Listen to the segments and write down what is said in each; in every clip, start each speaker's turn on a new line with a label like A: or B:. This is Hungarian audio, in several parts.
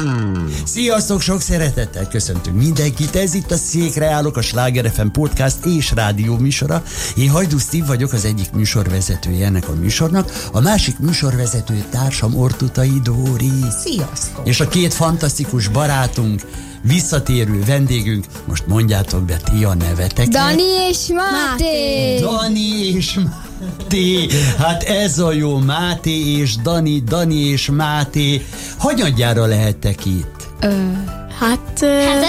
A: Sziasztok, sok szeretettel köszöntünk mindenkit. Ez itt a Székre állok, a Sláger FM podcast és rádió műsora. Én Hajdú Steve vagyok, az egyik műsorvezetője ennek a műsornak. A másik műsorvezető társam Ortutai Dóri.
B: Sziasztok!
A: És a két fantasztikus barátunk, visszatérő vendégünk, most mondjátok be ti a neveteket.
C: Dani és Máté!
A: Dani és Máté! Hát ez a jó, Máté és Dani és Máté. Hanyadjára lehettek itt?
C: Hát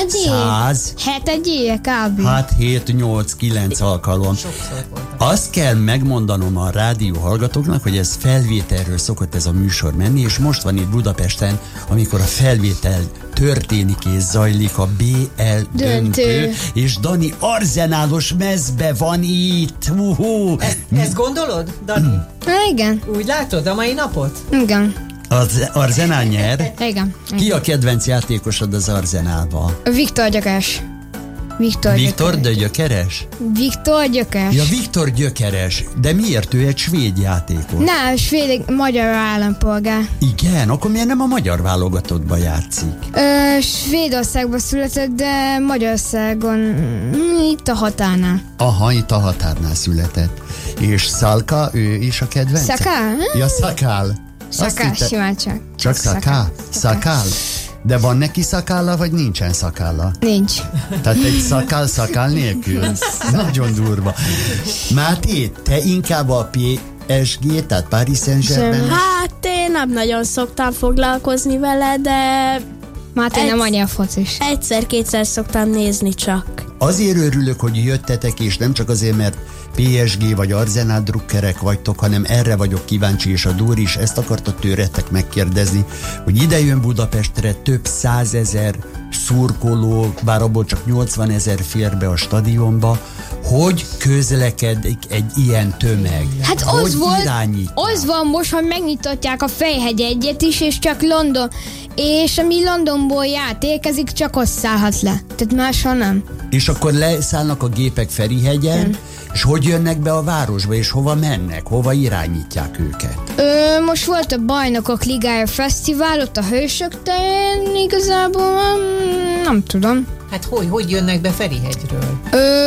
C: egy éve kb.
A: Hát 7-8-9 alkalom. Azt kell megmondanom a rádió hallgatóknak, hogy ez felvételről szokott ez a műsor menni, és most van itt Budapesten, amikor a felvétel történik és zajlik a BL döntő, és Dani arzenálos mezbe van itt.
B: Ezt gondolod, Dani?
C: Igen.
B: Úgy látod a mai napot?
C: Igen.
A: Az Arzenál nyer.
C: Igen.
A: Ki a kedvenc játékosod az Arzenálban?
C: Viktor Gyökeres.
A: Viktor de Gyökeres?
C: Viktor Gyökeres.
A: Ja, Viktor Gyökeres. De miért ő egy svéd játékos?
C: Nem, svéd, magyar állampolgár.
A: Igen, akkor miért nem a magyar válogatottban játszik?
C: Svédországban született, de Magyarországon itt a határnál.
A: Aha, itt a határnál született. És Szalka, ő is a kedvenc?
C: Szakál?
A: Ja, Szakál.
C: Szakál, simán csak.
A: Csak Szakál? Szakál? De van neki szakálla, vagy nincsen szakálla?
C: Nincs.
A: Tehát egy szakál nélkül? Nagyon durva. Máté, te inkább a PSG, tehát Paris Saint-Germain?
D: Hát én nem nagyon szoktam foglalkozni vele, de
C: Máté nem annyi a focis.
D: egyszer-kétszer szoktam nézni csak.
A: Azért örülök, hogy jöttetek, és nem csak azért, mert PSG vagy Arzenál drukkerek vagytok, hanem erre vagyok kíváncsi, és a Dóri is ezt akarta tőletek megkérdezni, hogy ide jön Budapestre több 100 000 szurkoló, bár abból csak 80 000 fér be a stadionba, hogy közlekedik egy ilyen tömeg?
C: Hát az van most, hogy megnyitotják a Fejhegy egyet is, és csak London, és ami Londonból érkezik, csak ott szállhat le. Tehát máshol nem.
A: És akkor leszállnak a gépek Ferihegyen, és hogy jönnek be a városba, és hova mennek, hova irányítják őket?
C: Most volt a Bajnokok Ligája Fesztivál, ott a Hősök terén igazából, nem tudom.
B: Hát hogy jönnek be Ferihegyről?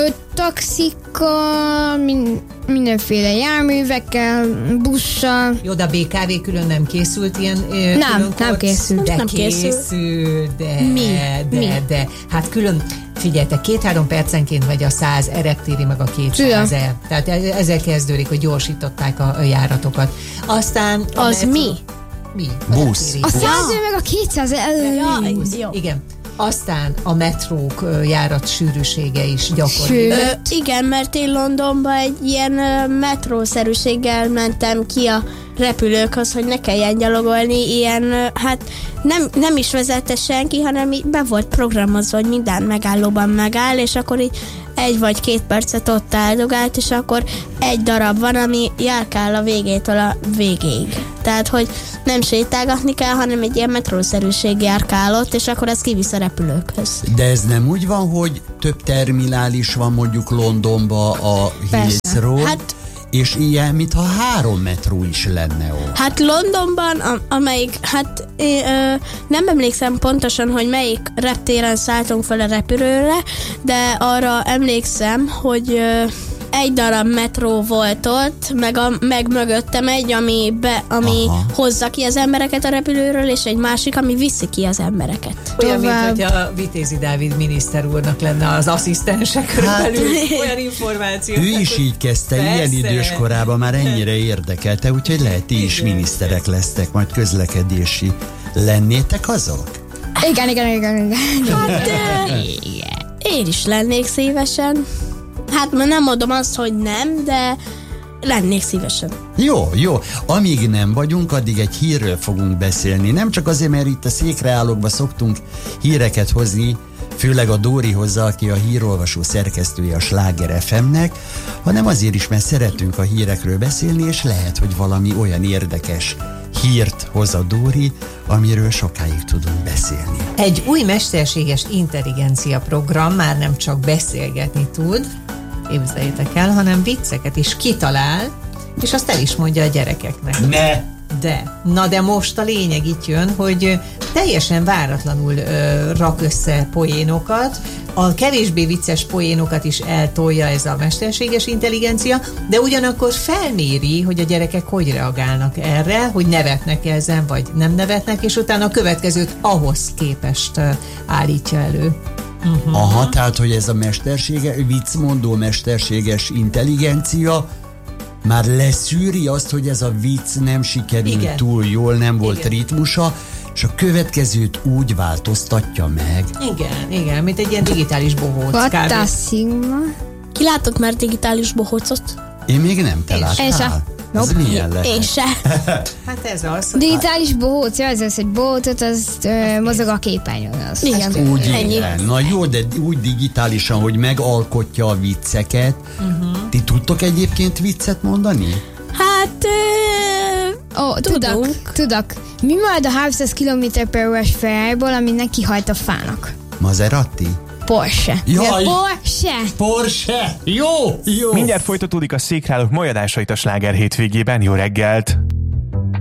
C: Taxikkal, mindenféle járművekkel, busszal.
B: Jó, de a BKV külön nem készült ilyen
C: nem készült.
B: De
D: nem
B: készült,
D: Mi?
B: de. Hát külön, figyeljetek, 2-3 percenként megy a 100, Erektéri meg a 200 el. Tehát ezzel kezdődik, hogy gyorsították a járatokat. Aztán...
D: Az mi?
B: Mi?
A: Busz.
C: A 100 meg a 200
D: Jó.
B: Igen. Aztán a metrók járat sűrűsége is gyakoribb.
D: Igen, mert én Londonba egy ilyen metrószerűséggel mentem ki a repülőkhöz, hogy ne kelljen gyalogolni, ilyen, hát nem is vezette senki, hanem így be volt programozva, hogy minden megállóban megáll, és akkor így 1 vagy 2 percet ott áldogált, és akkor egy darab van, ami járkál a végétől a végéig. Tehát, hogy nem sétálgatni kell, hanem egy ilyen metrószerűség járkálott, és akkor ez kivisz a repülőkhöz.
A: De ez nem úgy van, hogy több terminális van mondjuk Londonba a Heathrow, és ilyen, mintha 3 metró is lenne ott.
D: Hát Londonban, amelyik, nem emlékszem pontosan, hogy melyik reptéren szálltunk fel a repülőre, de arra emlékszem, hogy egy darab metró volt ott, meg mögöttem egy, ami hozza ki az embereket a repülőről, és egy másik, ami viszi ki az embereket.
B: Olyan, mint hogy a Vitézi Dávid miniszter úrnak lenne az asszisztensek körülbelül olyan információ.
A: Ő is így kezdte, ilyen idős korában már ennyire érdekelte, úgyhogy lehet ti is miniszterek lesztek, majd közlekedési. Lennétek azok?
C: Igen.
D: Hát, én is lennék szívesen. Hát nem mondom azt, hogy nem, de lennék szívesen.
A: Jó. Amíg nem vagyunk, addig egy hírről fogunk beszélni. Nem csak azért, mert itt a Székre állókba szoktunk híreket hozni, főleg a Dóri hozza, aki a hírolvasó szerkesztője a Sláger FM-nek, hanem azért is, mert szeretünk a hírekről beszélni, és lehet, hogy valami olyan érdekes hírt hoz a Dóri, amiről sokáig tudunk beszélni.
B: Egy új mesterséges intelligencia program már nem csak beszélgetni tud, képzeljétek el, hanem vicceket is kitalál, és azt el is mondja a gyerekeknek.
A: Ne!
B: De most a lényeg itt jön, hogy teljesen váratlanul rak össze poénokat, a kevésbé vicces poénokat is eltolja ez a mesterséges intelligencia, de ugyanakkor felméri, hogy a gyerekek hogy reagálnak erre, hogy nevetnek ezen, vagy nem nevetnek, és utána a következőt ahhoz képest állítja elő.
A: Aha, tehát, hogy ez a viccmondó mesterséges intelligencia már leszűri azt, hogy ez a vicc nem sikerült túl jól, nem volt ritmusa, és a következőt úgy változtatja meg.
B: Igen, mint egy ilyen digitális bohóc.
D: Ki látok már digitális bohócot?
A: Én még nem, te láttál? Ez milyen lehet?
D: Én se.
B: Hát ez az.
C: Digitális bohóc, az, hogy bohócot, az mozog a képernyőn.
D: Igen,
A: úgy igen. Na jó, de úgy digitálisan, hogy megalkotja a vicceket. Ti tudtok egyébként viccet mondani?
D: Hát...
C: Tudok. Mi majd a 300 km/h-s Ferrari-ból, ami neki hajt a fának?
A: Maserati?
C: Porsche.
A: Jaj!
C: Porsche!
A: Jó!
E: Mindjárt folytatódik a Székrálók mai adásait a Sláger hétvégében. Jó reggelt!